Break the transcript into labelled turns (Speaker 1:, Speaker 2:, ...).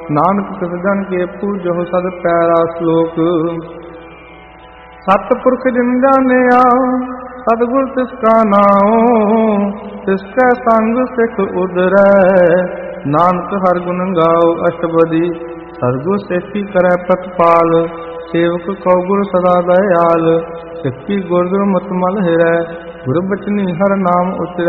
Speaker 1: नानक तिस जन के पूजो सद पैरा श्लोक। सतपुरख जिन जानिया सतगुर तिसका नाम, तिसकै संग सिख उदरै, नानक हर गुण गाओ अष्टपदी, सतगुर सेखी करै प्रतिपाल, सेवक कौ गुर सदा दयाल, सिक्खी गुर गुर मत मल हिरै, गुर बचनी हर नाम उचरै।